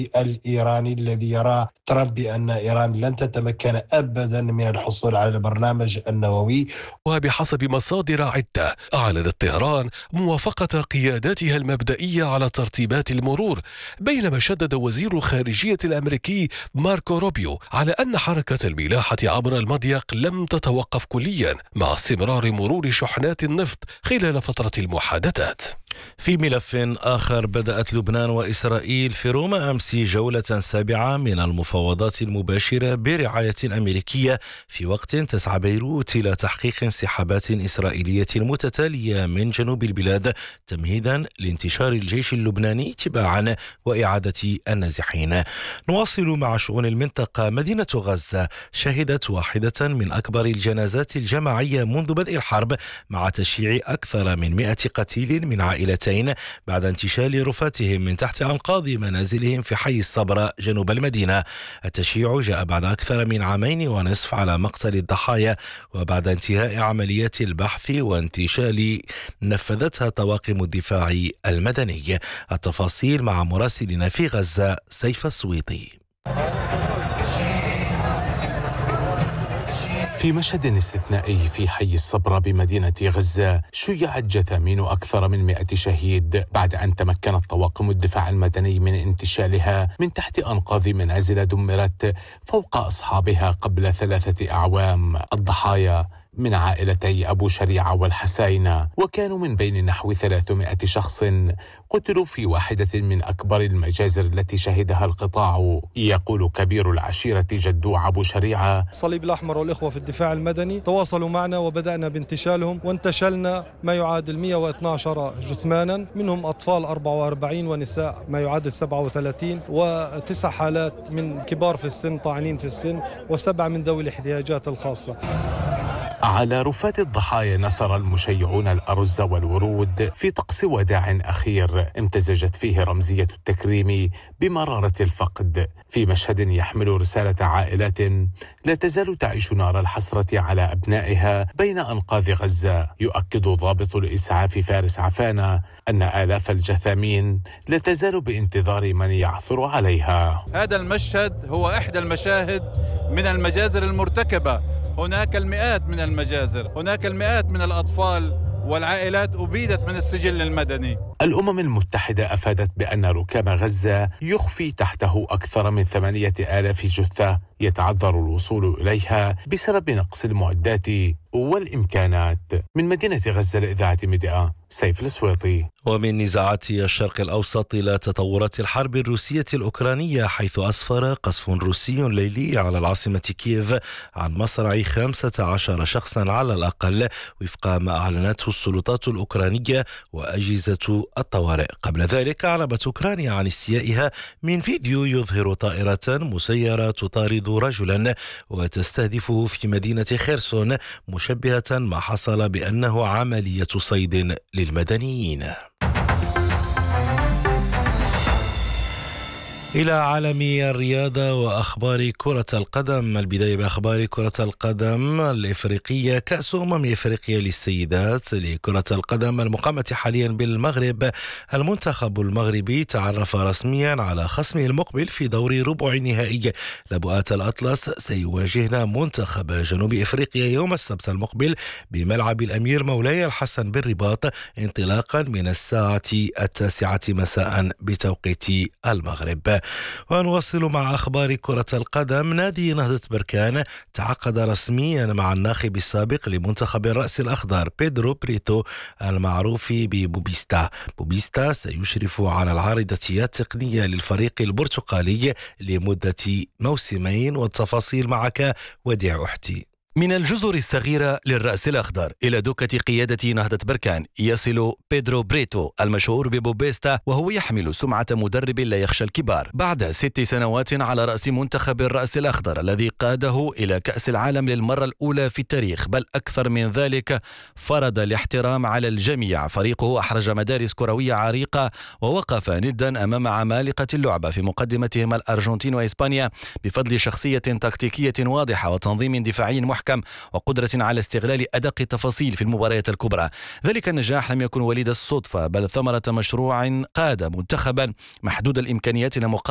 الإيراني الذي يرى ترامب بأن إيران لن تتمكن أبدا من الحصول على البرنامج النووي. وبحسب مصادر عدة، أعلنت طهران موافقة قياداتها المبدئية على ترتيبات المرور، بينما شدد وزير الخارجية الأمريكي ماركو روبيو على أن حركة الملاحة عبر المضيق لم تتوقف كليا مع استمرار مرور شحنات النفط خلال فترة المحادثات. في ملف آخر، بدأت لبنان وإسرائيل في روما أمس جولة سابعة من المفاوضات المباشرة برعاية أمريكية، في وقت تسعى بيروت إلى تحقيق انسحابات إسرائيلية متتالية من جنوب البلاد تمهيدا لانتشار الجيش اللبناني تباعا وإعادة النازحين. نواصل مع شؤون المنطقة. مدينة غزة شهدت واحدة من أكبر الجنازات الجماعية منذ بدء الحرب، مع تشييع أكثر من 100 قتيل من عائلتين بعد انتشال رفاتهم من تحت أنقاض منازلهم في حي الصبرا جنوب المدينة. التشييع جاء بعد أكثر من 2.5 عام على مقتل الضحايا، وبعد انتهاء عمليات البحث وانتشال نفذتها طواقم الدفاع المدني. التفاصيل مع مراسلنا في غزة سيف السويطي. في مشهد استثنائي في حي الصبرا بمدينة غزة، شيعت جثامين أكثر من 100 شهيد بعد أن تمكنت طواقم الدفاع المدني من انتشالها من تحت أنقاض منازل دمرت فوق أصحابها قبل 3 أعوام. الضحايا من عائلتي أبو شريعة والحساينة، وكانوا من بين نحو 300 شخص قتلوا في واحدة من أكبر المجازر التي شهدها القطاع. يقول كبير العشيرة جدو أبو شريعة: الصليب الأحمر والإخوة في الدفاع المدني تواصلوا معنا وبدأنا بانتشالهم، وانتشلنا ما يعادل 112 جثمانا، منهم أطفال 44 ونساء ما يعادل 37، و9 حالات من كبار في السن طاعنين في السن، و7 من ذوي الاحتياجات الخاصة. على رفات الضحايا نثر المشيعون الأرز والورود في طقس وداع أخير امتزجت فيه رمزية التكريم بمرارة الفقد، في مشهد يحمل رسالة عائلات لا تزال تعيش نار الحسرة على أبنائها بين أنقاض غزة. يؤكد ضابط الإسعاف فارس عفانة أن آلاف الجثامين لا تزال بانتظار من يعثر عليها. هذا المشهد هو إحدى المشاهد من المجازر المرتكبة. هناك المئات من المجازر، هناك المئات من الأطفال والعائلات أبيدت من السجل المدني. الأمم المتحدة أفادت بأن ركام غزة يخفي تحته أكثر من 8,000 جثة يتعذر الوصول إليها بسبب نقص المعدات والإمكانات. من مدينة غزة لإذاعة ميديا، سيف السويطي. ومن نزاعات الشرق الأوسط إلى تطورات الحرب الروسية الأوكرانية، حيث أسفر قصف روسي ليلي على العاصمة كييف عن مصرع 15 شخصا على الأقل، وفق ما أعلنته السلطات الأوكرانية وأجهزة الطوارئ. قبل ذلك أعربت أوكرانيا عن استيائها من فيديو يظهر طائرة مسيرة تطارد رجلا وتستهدفه في مدينة خيرسون، مشبهة ما حصل بأنه عملية صيد للمدنيين. إلى عالم الرياضة وأخبار كرة القدم. البداية بأخبار كرة القدم الإفريقية. كأس إفريقيا للسيدات لكرة القدم المقامة حاليا بالمغرب، المنتخب المغربي تعرف رسميا على خصمه المقبل في دور ربع النهائي. لبؤات الأطلس سيواجهنا منتخب جنوب إفريقيا يوم السبت المقبل بملعب الأمير مولاي الحسن بالرباط، انطلاقا من الساعة 9 مساء بتوقيت المغرب. ونواصل مع أخبار كرة القدم. نادي نهضة بركان تعاقد رسميا مع الناخب السابق لمنتخب الرأس الأخضر بيدرو بريتو المعروف ببوبيستا. بوبيستا سيشرف على العارضة التقنية للفريق البرتقالي لمدة موسمين. والتفاصيل معك وديع أحتي. من الجزر الصغيرة للرأس الأخضر إلى دكة قيادة نهضة بركان يصل بيدرو بريتو المشهور ببوبيستا، وهو يحمل سمعة مدرب لا يخشى الكبار. بعد 6 سنوات على رأس منتخب الرأس الأخضر الذي قاده إلى كأس العالم للمرة الأولى في التاريخ، بل أكثر من ذلك، فرض الاحترام على الجميع. فريقه أحرج مدارس كروية عريقة ووقف ندا أمام عمالقة اللعبة في مقدمتهم الأرجنتين وإسبانيا بفضل شخصية تكتيكية واضحة وتنظيم دفاعي محكم وقدرة على استغلال أدق التفاصيل في المباريات الكبرى. ذلك النجاح لم يكن وليد الصدفة، بل ثمرة مشروع قاد منتخبا محدود الإمكانيات إلى